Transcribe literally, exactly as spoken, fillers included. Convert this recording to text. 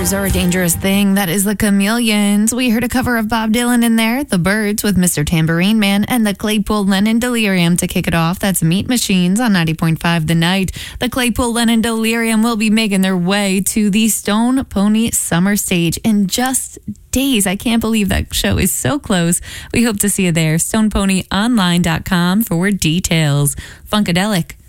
Colors are a dangerous thing. That is the Chameleons. We heard a cover of Bob Dylan in there, The Birds with Mister Tambourine Man, and the Claypool Lennon Delirium to kick it off. That's Meat Machines on ninety point five The Night. The Claypool Lennon Delirium will be making their way to the Stone Pony Summer Stage in just days. I can't believe that show is so close. We hope to see you there. stone pony online dot com for details. Funkadelic